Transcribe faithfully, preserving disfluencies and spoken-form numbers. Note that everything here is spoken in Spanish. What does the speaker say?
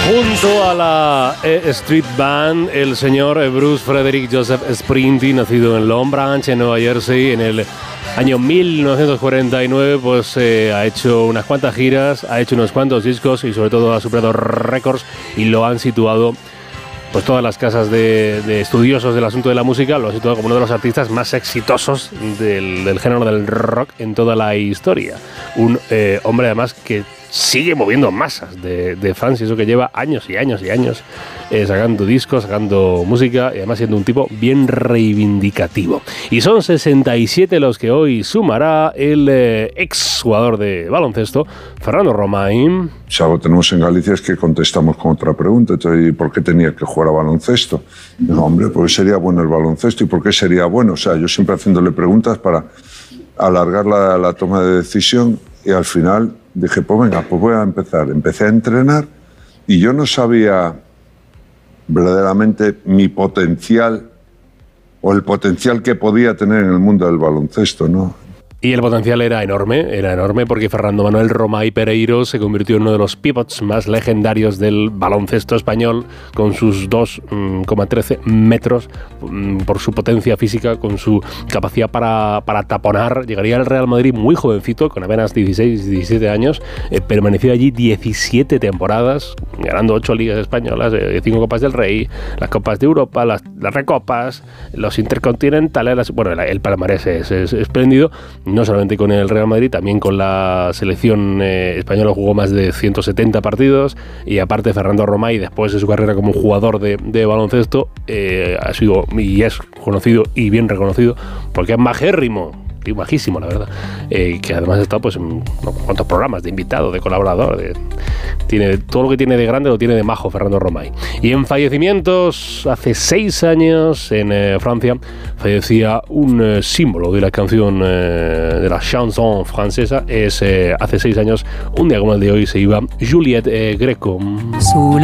Junto a la E Street Band, el señor Bruce Frederick Joseph Springsteen, nacido en Long Branch, en Nueva Jersey, en el año mil novecientos cuarenta y nueve, pues eh, ha hecho unas cuantas giras, ha hecho unos cuantos discos y sobre todo ha superado récords y lo han situado, pues todas las casas de, de estudiosos del asunto de la música, lo han situado como uno de los artistas más exitosos del, del género del rock en toda la historia. Un eh, hombre además que sigue moviendo masas de, de fans, y eso que lleva años y años y años eh, sacando discos, sacando música y además siendo un tipo bien reivindicativo. Y son sesenta y siete los que hoy sumará el eh, ex jugador de baloncesto, Fernando Romain. Si algo tenemos en Galicia es que contestamos con otra pregunta. Entonces, ¿por qué tenía que jugar a baloncesto? Digo, hombre, porque sería bueno el baloncesto. ¿Y por qué sería bueno? O sea, yo siempre haciéndole preguntas para alargar la, la toma de decisión, y al final dije, pues venga, pues voy a empezar. Empecé a entrenar y yo no sabía verdaderamente mi potencial o el potencial que podía tener en el mundo del baloncesto, ¿no? Y el potencial era enorme, era enorme porque Fernando Manuel Romay Pereiro se convirtió en uno de los pivots más legendarios del baloncesto español, con sus dos coma trece metros, por su potencia física, con su capacidad para, para taponar. Llegaría al Real Madrid muy jovencito, con apenas dieciséis, diecisiete años, eh, permaneció allí diecisiete temporadas, ganando ocho ligas españolas, eh, cinco Copas del Rey, las Copas de Europa, las, las Recopas, los Intercontinentales, las, bueno, el, el palmarés es, es espléndido. No solamente con el Real Madrid, también con la selección eh, española jugó más de ciento setenta partidos, y aparte Fernando Romay, después de su carrera como jugador de, de baloncesto, eh, ha sido y es conocido y bien reconocido porque es majérrimo, y bajísimo, la verdad, eh, que además ha estado pues, en no, cuantos programas de invitado, de colaborador, de, tiene todo lo que tiene de grande lo tiene de majo Fernando Romay. Y en fallecimientos, hace seis años en eh, Francia fallecía un eh, símbolo de la canción eh, de la chanson francesa. Es eh, hace seis años, un día como el de hoy, se iba Juliette eh, Greco.